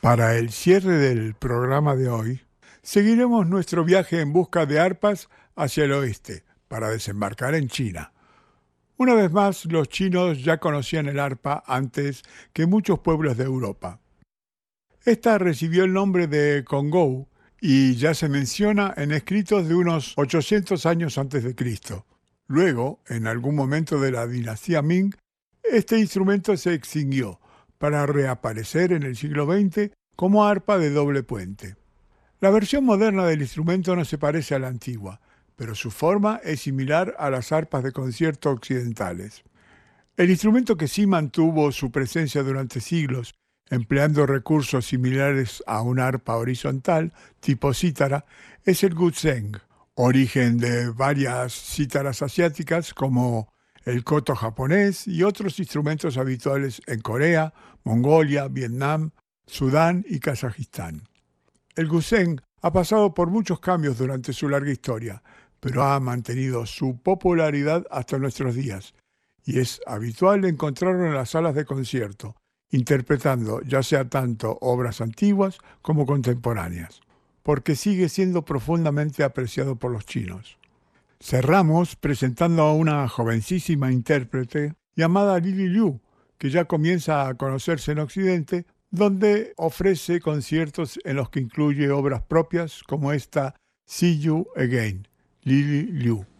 Para el cierre del programa de hoy, seguiremos nuestro viaje en busca de arpas hacia el oeste, para desembarcar en China. Una vez más, los chinos ya conocían el arpa antes que muchos pueblos de Europa. Esta recibió el nombre de Congou y ya se menciona en escritos de unos 800 años antes de Cristo. Luego, en algún momento de la dinastía Ming, este instrumento se extinguió para reaparecer en el siglo XX como arpa de doble puente. La versión moderna del instrumento no se parece a la antigua, pero su forma es similar a las arpas de concierto occidentales. El instrumento que sí mantuvo su presencia durante siglos, empleando recursos similares a una arpa horizontal, tipo cítara, es el guzheng, origen de varias cítaras asiáticas como el koto japonés y otros instrumentos habituales en Corea, Mongolia, Vietnam, Sudán y Kazajistán. El guzheng ha pasado por muchos cambios durante su larga historia, pero ha mantenido su popularidad hasta nuestros días, y es habitual encontrarlo en las salas de concierto, interpretando ya sea tanto obras antiguas como contemporáneas, porque sigue siendo profundamente apreciado por los chinos. Cerramos presentando a una jovencísima intérprete llamada Lili Liu, que ya comienza a conocerse en Occidente, donde ofrece conciertos en los que incluye obras propias como esta See You Again, Lili Liu.